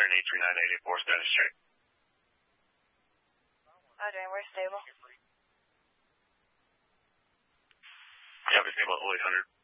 839-884 status check. Roger, and we're stable. Yeah, we're stable at 800.